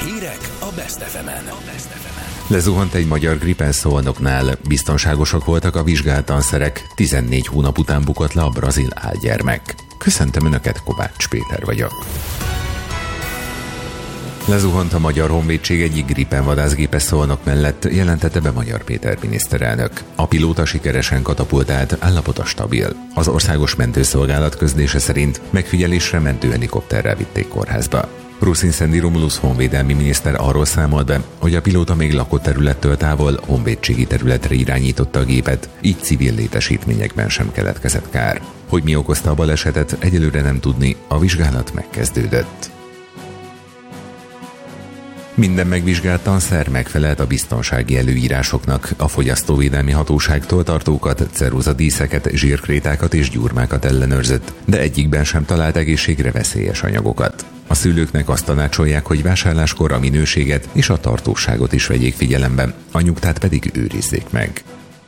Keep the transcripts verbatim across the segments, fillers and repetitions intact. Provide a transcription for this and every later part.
Hírek a Best ef emen. Lezuhant egy magyar gripen Szolnoknál. Biztonságosak voltak a vizsgált tanszerek. tizennégy hónap után bukott le a brazil álgyermek. Köszöntöm Önöket, Kovács Péter vagyok. Lezuhant a Magyar Honvédség egyik Gripen vadászgépe Szolnok mellett, jelentette be Magyar Péter miniszterelnök. A pilóta sikeresen katapultált, állapota stabil. Az Országos Mentőszolgálat közlése szerint megfigyelésre mentőhelikopterrel vitték kórházba. Ruszin-Szendi Romulusz honvédelmi miniszter arról számolt be, hogy a pilóta még lakott területtől távol honvédségi területre irányította a gépet, így civil létesítményekben sem keletkezett kár. Hogy mi okozta a balesetet, egyelőre nem tudni, a vizsgálat megkezdődött. Minden megvizsgált tanszer megfelelt a biztonsági előírásoknak. A fogyasztóvédelmi hatóságtól tartókat, ceruzadíszeket, zsírkrétákat és gyurmákat ellenőrzött, de egyikben sem talált egészségre veszélyes anyagokat. A szülőknek azt tanácsolják, hogy vásárláskor a minőséget és a tartóságot is vegyék figyelembe, a nyugtát pedig őrizzék meg.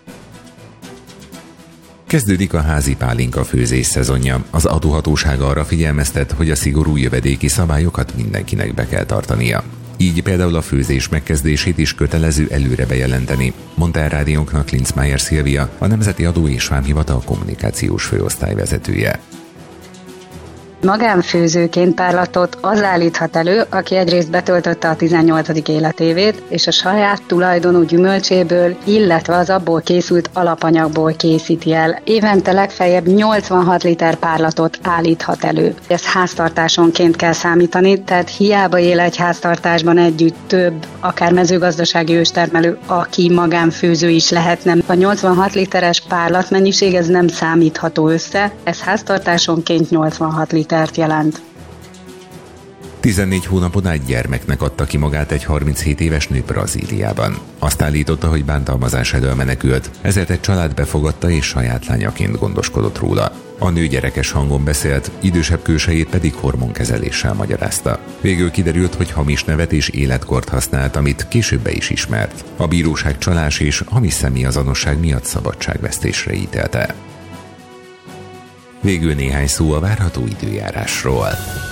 Kezdődik a házi pálinka főzés szezonja. Az adóhatóság arra figyelmeztet, hogy a szigorú jövedéki szabályokat mindenkinek be kell tartania. Így például a főzés megkezdését is kötelező előre bejelenteni, mondta el rádiónknak Linzmeier Szilvia, a Nemzeti Adó és Vámhivatal kommunikációs főosztály vezetője. Magánfőzőként párlatot az állíthat elő, aki egyrészt betöltötte a tizennyolcadik életévét, és a saját tulajdonú gyümölcséből, illetve az abból készült alapanyagból készíti el. Évente legfeljebb nyolcvanhat liter párlatot állíthat elő. Ezt háztartásonként kell számítani, tehát hiába él egy háztartásban együtt több, akár mezőgazdasági őstermelő, aki magánfőző is lehetne. A nyolcvanhat literes párlat mennyiség ez nem számítható össze, ez háztartásonként nyolcvanhat liter jelent. tizennégy hónapon át gyermeknek adta ki magát egy harminchét éves nő Brazíliában. Azt állította, hogy bántalmazás elől menekült, ezért egy család befogadta és saját lányaként gondoskodott róla. A nő gyerekes hangon beszélt, idősebb külsejét pedig hormonkezeléssel magyarázta. Végül kiderült, hogy hamis nevet és életkort használt, amit később be is ismert. A bíróság csalás és hamis személyazonosság miatt szabadságvesztésre ítélte. Végül néhány szó a várható időjárásról.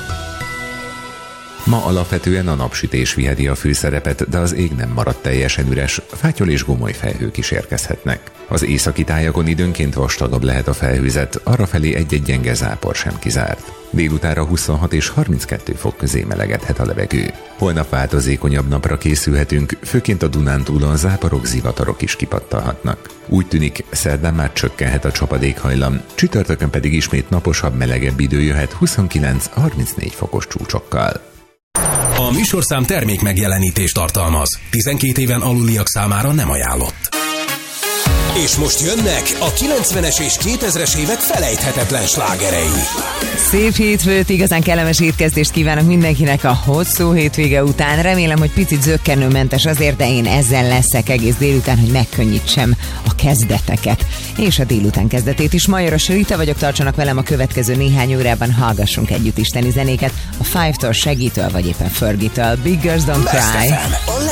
Ma alapvetően a napsütés viheti a főszerepet, de az ég nem maradt teljesen üres, fátyol és gomoly felhők is érkezhetnek. Az északi tájakon időnként vastagabb lehet a felhőzet, arrafelé egy-egy gyenge zápor sem kizárt. Délutánra huszonhat és harminckettő fok közé melegedhet a levegő. Holnap változékonyabb napra készülhetünk, főként a Dunántúlon záporok, zivatarok is kipattalhatnak. Úgy tűnik, szerdán már csökkenhet a csapadékhajlam, csütörtökön pedig ismét naposabb, melegebb idő jöhet huszonkilenc-harmincnégy fokos csúcsokkal. A műsorszám termék megjelenítést tartalmaz. tizenkét éven aluliak számára nem ajánlott. És most jönnek a kilencvenes és kétezres évek felejthetetlen slágerei. Szép hétfőt, igazán kellemes étkezdést kívánok mindenkinek a hosszú hétvége után. Remélem, hogy picit zökkenőmentes azért, de én ezzel leszek egész délután, hogy megkönnyítsem a kezdeteket. És a délután kezdetét is. Majoros Rita vagyok, tartsanak velem a következő néhány órában, hallgassunk együtt isteni zenéket. A Five-től, Segítől, vagy éppen Fergie-től. Big Girls Don't Cry. A